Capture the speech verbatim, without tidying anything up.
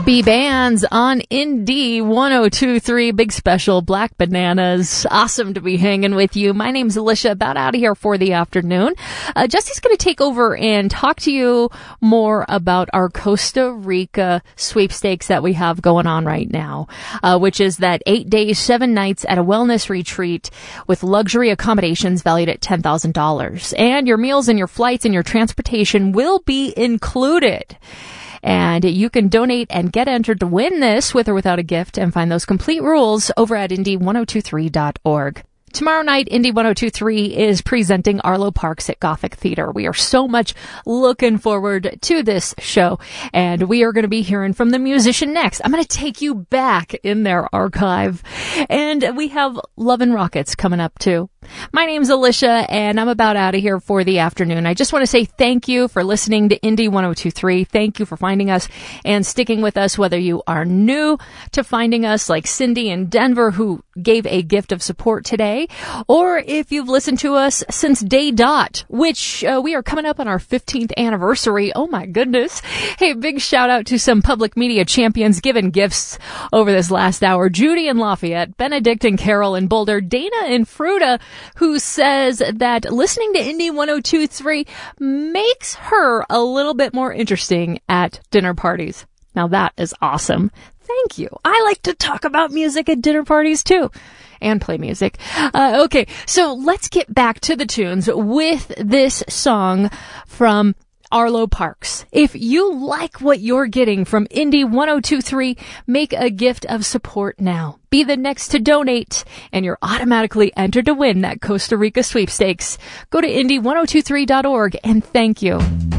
B-Bands on Indie one oh two point three, big special, Black Bananas. Awesome to be hanging with you. My name's Alicia, about out of here for the afternoon. Uh, Jesse's going to take over and talk to you more about our Costa Rica sweepstakes that we have going on right now, uh, which is that eight days, seven nights at a wellness retreat with luxury accommodations valued at ten thousand dollars. And your meals and your flights and your transportation will be included. And you can donate and get entered to win this with or without a gift, and find those complete rules over at indie one oh two three dot org. Tomorrow night, Indie one oh two point three is presenting Arlo Parks at Gothic Theater. We are so much looking forward to this show, and we are going to be hearing from the musician next. I'm going to take you back in their archive, and we have Love and Rockets coming up too. My name's Alicia, and I'm about out of here for the afternoon. I just want to say thank you for listening to Indie one oh two point three. Thank you for finding us and sticking with us, whether you are new to finding us, like Cindy in Denver, who gave a gift of support today, or if you've listened to us since day dot, which uh, we are coming up on our fifteenth anniversary. Oh my goodness. Hey, big shout out to some public media champions giving gifts over this last hour. Judy in Lafayette, Benedict and Carol in Boulder, Dana in Fruta, who says that listening to Indie one oh two point three makes her a little bit more interesting at dinner parties. Now that is awesome. Thank you. I like to talk about music at dinner parties too, and play music. Uh, okay, so let's get back to the tunes with this song from Arlo Parks. If you like what you're getting from Indie one oh two point three, make a gift of support now. Be the next to donate, and you're automatically entered to win that Costa Rica sweepstakes. Go to indie one oh two three dot org, and thank you.